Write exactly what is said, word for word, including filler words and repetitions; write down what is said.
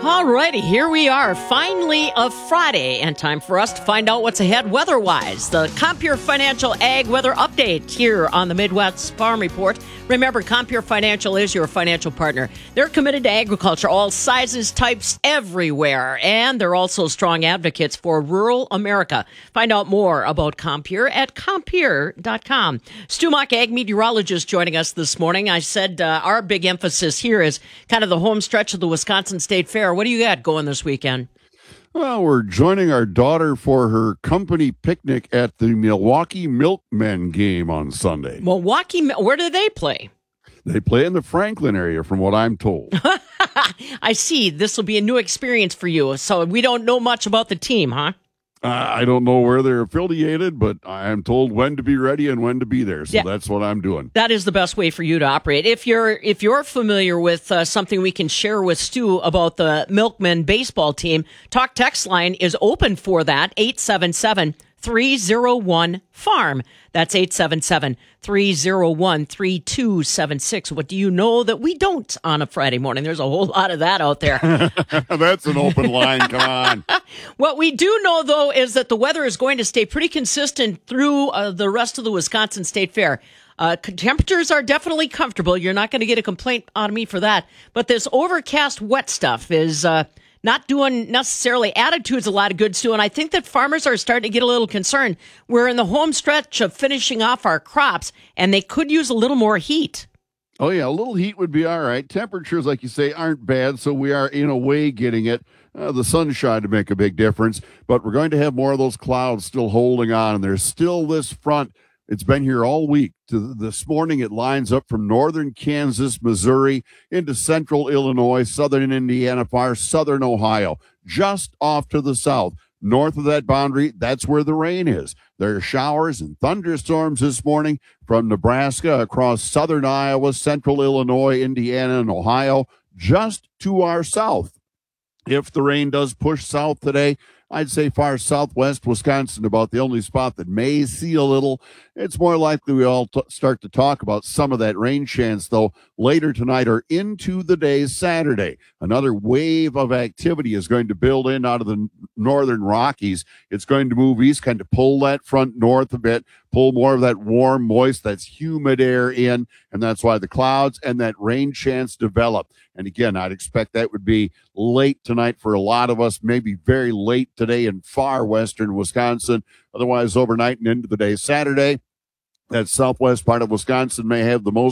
All righty, here we are, finally a Friday, and time for us to find out what's ahead weather-wise. The Compeer Financial Ag Weather Update here on the Midwest Farm Report. Remember, Compeer Financial is your financial partner. They're committed to agriculture, all sizes, types, everywhere, and they're also strong advocates for rural America. Find out more about Compeer at compeer dot com. Stu Muck, ag meteorologist, joining us this morning. I said uh, our big emphasis here is kind of the home stretch of the Wisconsin State Fair. What do you got going this weekend? Well, we're joining our daughter for her company picnic at the Milwaukee Milkmen game on Sunday. Milwaukee, where do they play? They play in the Franklin area, from what I'm told. I see. This will be a new experience for you. So we don't know much about the team, huh? Uh, I don't know where they're affiliated, but I am told when to be ready and when to be there. So yeah, that's what I'm doing. That is the best way for you to operate. If you're if you're familiar with uh, something we can share with Stu about the Milkmen baseball team, Talk Text line is open for that, eight seven seven, three oh one, farm. That's eight seven seven, three oh one, three two seven six. What do you know that we don't on a Friday morning? There's a whole lot of that out there. That's an open line. Come on. What we do know, though, is that the weather is going to stay pretty consistent through uh, the rest of the Wisconsin State Fair. Uh, temperatures are definitely comfortable. You're not going to get a complaint out of me for that. But this overcast wet stuff is uh, not doing necessarily attitudes a lot of good, Stu. And I think that farmers are starting to get a little concerned. We're in the home stretch of finishing off our crops, and they could use a little more heat. Oh, yeah, a little heat would be all right. Temperatures, like you say, aren't bad, so we are, in a way, getting it. Uh, the sunshine to make a big difference, but we're going to have more of those clouds still holding on, and there's still this front. It's been here all week. To this morning, it lines up from northern Kansas, Missouri, into central Illinois, southern Indiana, far southern Ohio, just off to the south. North of that boundary, that's where the rain is. There are showers and thunderstorms this morning from Nebraska across southern Iowa, central Illinois, Indiana, and Ohio, just to our south. If the rain does push south today, I'd say far southwest Wisconsin, about the only spot that may see a little. It's more likely we all t- start to talk about some of that rain chance, though, later tonight or into the day Saturday. Another wave of activity is going to build in out of the northern Rockies. It's going to move east, kind of pull that front north a bit, pull more of that warm, moist, that's humid air in, and that's why the clouds and that rain chance develop. And again, I'd expect that would be late tonight for a lot of us, maybe very late today in far western Wisconsin. Otherwise, overnight and into the day Saturday, that southwest part of Wisconsin may have the most